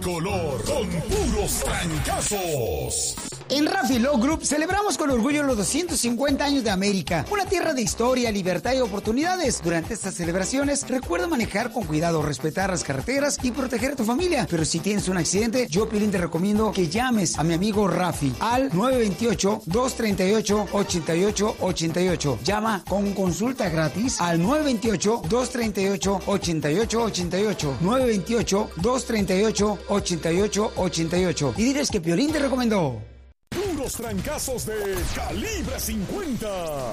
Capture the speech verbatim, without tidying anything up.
tricolor con puros trancazos. En Raffy Law Group celebramos con orgullo los doscientos cincuenta años de América, una tierra de historia, libertad y oportunidades. Durante estas celebraciones, recuerda manejar con cuidado, respetar las carreteras y proteger a tu familia. Pero si tienes un accidente, yo, Pilín, te recomiendo que llames a mi amigo Rafi al nueve dos ocho, dos tres ocho, ocho ocho ocho ocho. Llama con consulta gratis al nueve dos ocho, dos tres ocho, ocho ocho ocho ocho. nueve dos ocho, dos tres ocho, ocho ocho ocho ocho. Y diles que Piolín te recomendó. Puros trancazos de Calibre cincuenta.